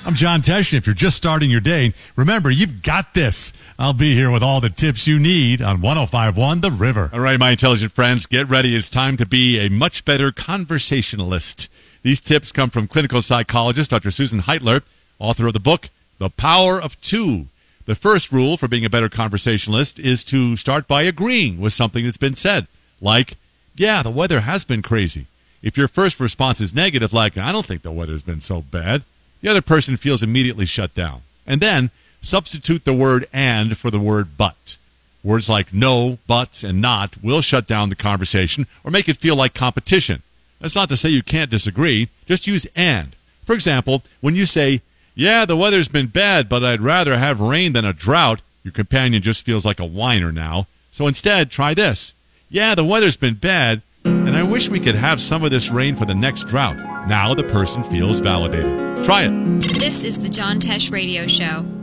I'm John Tesh, and if you're just starting your day, remember, you've got this. I'll be here with all the tips you need on 105.1 The River. All right, my intelligent friends, get ready. It's time to be a much better conversationalist. These tips come from clinical psychologist Dr. Susan Heitler, author of the book, The Power of Two. The first rule for being a better conversationalist is to start by agreeing with something that's been said. Like, yeah, the weather has been crazy. If your first response is negative, like, I don't think the weather's been so bad, the other person feels immediately shut down. And then substitute the word and for the word but. Words like no, but, and not will shut down the conversation or make it feel like competition. That's not to say you can't disagree. Just use and. For example, when you say, yeah, the weather's been bad, but I'd rather have rain than a drought, your companion just feels like a whiner now. So instead, try this. Yeah, the weather's been bad, and I wish we could have some of this rain for the next drought. Now the person feels validated. Try it. This is the John Tesh Radio Show.